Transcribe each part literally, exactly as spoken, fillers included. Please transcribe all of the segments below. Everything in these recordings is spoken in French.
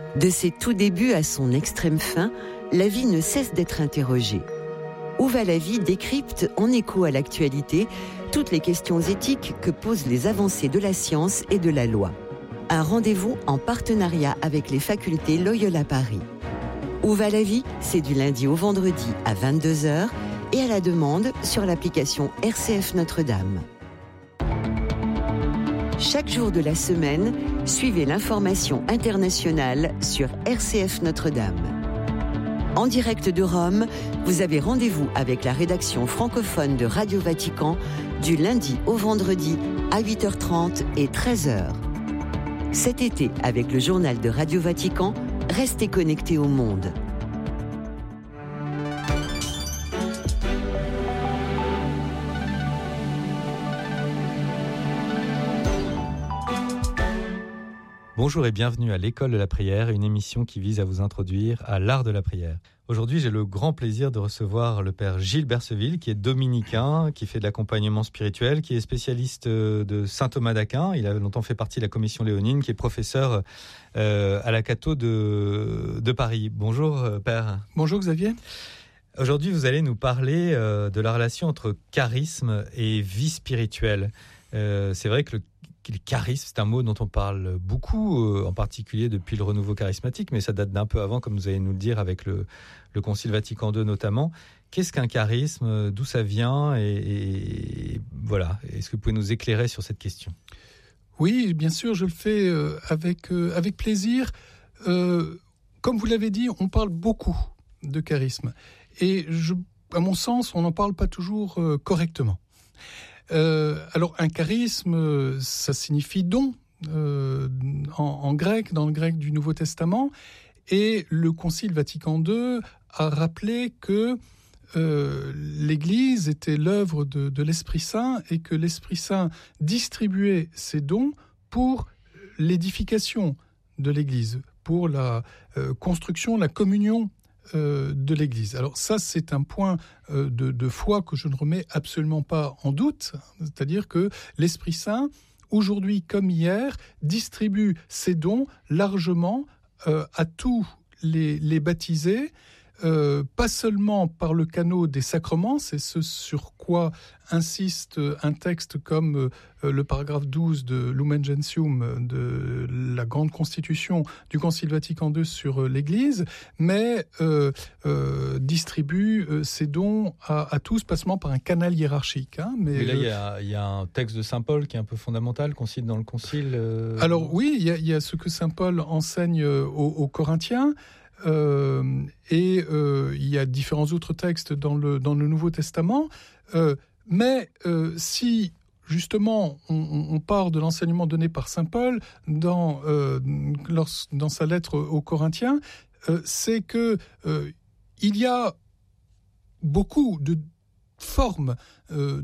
De ses tout débuts à son extrême fin, la vie ne cesse d'être interrogée. Où va la vie décrypte, en écho à l'actualité, toutes les questions éthiques que posent les avancées de la science et de la loi. Un rendez-vous en partenariat avec les facultés Loyola Paris. Où va la vie ? C'est du lundi au vendredi à vingt-deux heures et à la demande sur l'application R C F Notre-Dame. Chaque jour de la semaine, suivez l'information internationale sur R C F Notre-Dame. En direct de Rome, vous avez rendez-vous avec la rédaction francophone de Radio Vatican du lundi au vendredi à huit heures trente et treize heures. Cet été, avec le journal de Radio Vatican, restez connectés au monde. Bonjour et bienvenue à l'École de la prière, une émission qui vise à vous introduire à l'art de la prière. Aujourd'hui, j'ai le grand plaisir de recevoir le père Gilles Berseville, qui est dominicain, qui fait de l'accompagnement spirituel, qui est spécialiste de saint Thomas d'Aquin. Il a longtemps fait partie de la commission léonine, qui est professeur euh, à la Catho de, de Paris. Bonjour, père. Bonjour, Xavier. Aujourd'hui, vous allez nous parler euh, de la relation entre charisme et vie spirituelle. Euh, c'est vrai que le Le charisme, c'est un mot dont on parle beaucoup, euh, en particulier depuis le renouveau charismatique, mais ça date d'un peu avant, comme vous allez nous le dire, avec le, le Concile Vatican deux notamment. Qu'est-ce qu'un charisme ? D'où ça vient ? et, et voilà, est-ce que vous pouvez nous éclairer sur cette question ? Oui, bien sûr, je le fais euh, avec, euh, avec plaisir. Euh, comme vous l'avez dit, on parle beaucoup de charisme. Et je, à mon sens, on n'en parle pas toujours euh, correctement. Euh, alors, un charisme, ça signifie don euh, en, en grec, dans le grec du Nouveau Testament. Et le Concile Vatican deux a rappelé que euh, l'Église était l'œuvre de, de l'Esprit Saint et que l'Esprit Saint distribuait ses dons pour l'édification de l'Église, pour la euh, construction, la communion Euh, de l'Église. Alors ça, c'est un point euh, de, de foi que je ne remets absolument pas en doute, c'est-à-dire que l'Esprit Saint, aujourd'hui comme hier, distribue ses dons largement euh, à tous les, les baptisés, euh, pas seulement par le canot des sacrements, c'est ce sur quoi insiste un texte comme euh, le paragraphe douze de Lumen Gentium, de la grande constitution du Concile Vatican deux sur euh, l'Église, mais euh, euh, distribue euh, ses dons à, à tous, pas seulement par un canal hiérarchique. Hein, mais mais là, il euh, y, y a un texte de saint Paul qui est un peu fondamental, qu'on cite dans le Concile. Euh... Alors oui, il y, y a ce que saint Paul enseigne aux, aux Corinthiens, Euh, et euh, il y a différents autres textes dans le, dans le Nouveau Testament, euh, mais euh, si justement on, on part de l'enseignement donné par saint Paul dans, euh, lors, dans sa lettre aux Corinthiens, euh, c'est que euh, il y a beaucoup de forme euh,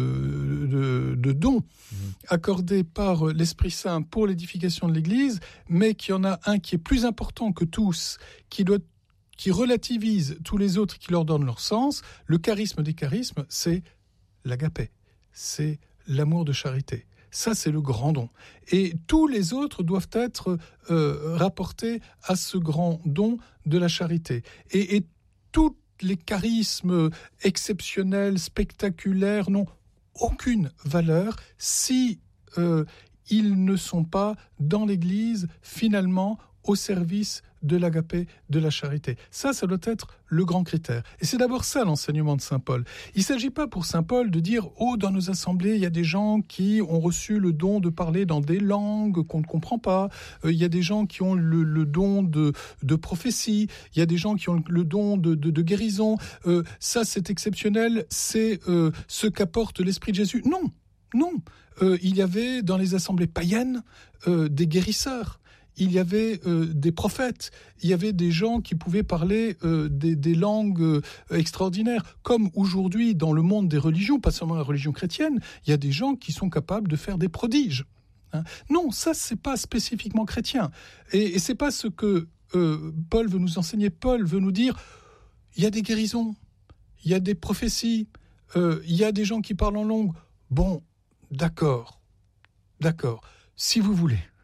de, de, de dons mmh. accordés par l'Esprit Saint pour l'édification de l'Église, mais qu'il y en a un qui est plus important que tous, qui, doit, qui relativise tous les autres, qui leur donne leur sens. Le charisme des charismes, c'est l'agapé, c'est l'amour de charité. Ça, c'est le grand don. Et tous les autres doivent être euh, rapportés à ce grand don de la charité. Et, et tout les charismes exceptionnels, spectaculaires, n'ont aucune valeur si euh, ils ne sont pas dans l'Église, finalement, au service de l'agapé, de la charité. Ça, ça doit être le grand critère. Et c'est d'abord ça l'enseignement de saint Paul. Il ne s'agit pas pour saint Paul de dire « Oh, dans nos assemblées, il y a des gens qui ont reçu le don de parler dans des langues qu'on ne comprend pas. Euh, il y a des gens qui ont le, le don de, de prophétie. Il y a des gens qui ont le don de, de, de guérison. Euh, ça, c'est exceptionnel. C'est euh, ce qu'apporte l'Esprit de Jésus. » Non, non. Euh, il y avait dans les assemblées païennes euh, des guérisseurs. Il y avait euh, des prophètes, il y avait des gens qui pouvaient parler euh, des, des langues euh, extraordinaires. Comme aujourd'hui, dans le monde des religions, pas seulement la religion chrétienne, il y a des gens qui sont capables de faire des prodiges. Hein. Non, ça, c'est pas spécifiquement chrétien. Et, et c'est pas ce que euh, Paul veut nous enseigner. Paul veut nous dire, il y a des guérisons, il y a des prophéties, euh, il y a des gens qui parlent en langue. Bon, d'accord, d'accord, si vous voulez.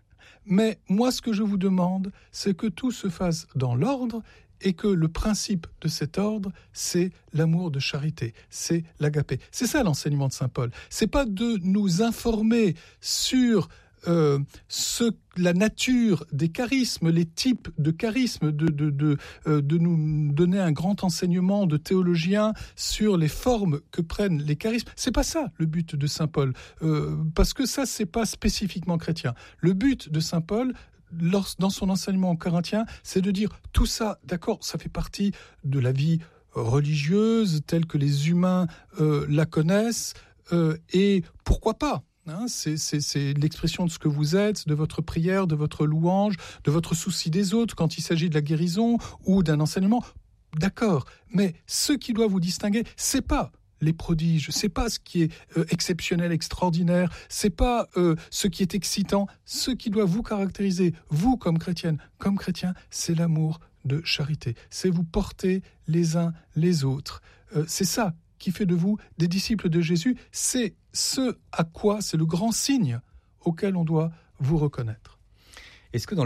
Mais moi, ce que je vous demande, c'est que tout se fasse dans l'ordre et que le principe de cet ordre, c'est l'amour de charité, c'est l'agapé. C'est ça l'enseignement de saint Paul. C'est pas de nous informer sur euh, ce, la nature des charismes, les types de charismes, de, de, de, euh, de nous donner un grand enseignement de théologien sur les formes que prennent les charismes. C'est pas ça le but de saint Paul, euh, parce que ça, c'est pas spécifiquement chrétien. Le but de saint Paul, dans son enseignement aux Corinthiens, c'est de dire tout ça, d'accord, ça fait partie de la vie religieuse telle que les humains euh, la connaissent, euh, et pourquoi pas, hein, c'est, c'est, c'est l'expression de ce que vous êtes, de votre prière, de votre louange, de votre souci des autres quand il s'agit de la guérison ou d'un enseignement, d'accord, mais ce qui doit vous distinguer, c'est pas les prodiges, c'est pas ce qui est euh, exceptionnel, extraordinaire, c'est pas euh, ce qui est excitant. Ce qui doit vous caractériser, vous comme chrétienne, comme chrétien, c'est l'amour de charité. C'est vous porter les uns les autres. Euh, c'est ça qui fait de vous des disciples de Jésus. C'est ce à quoi, c'est le grand signe auquel on doit vous reconnaître. Est-ce que dans